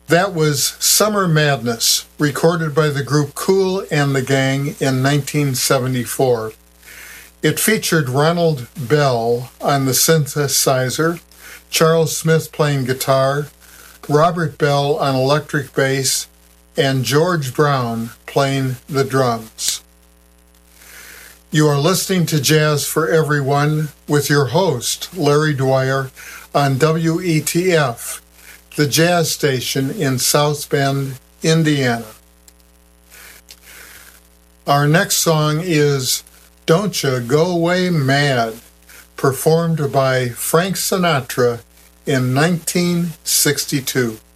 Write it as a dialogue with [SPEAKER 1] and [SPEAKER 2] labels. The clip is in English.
[SPEAKER 1] That was Summer Madness, recorded by the group Kool and the Gang in 1974. It featured Ronald Bell on the synthesizer, Charles Smith playing guitar, Robert Bell on electric bass, and George Brown playing the drums. You are listening to Jazz for Everyone with your host, Larry Dwyer, on WETF, the jazz station in South Bend, Indiana. Our next song is Don't Ya Go Away Mad, performed by Frank Sinatra in 1962.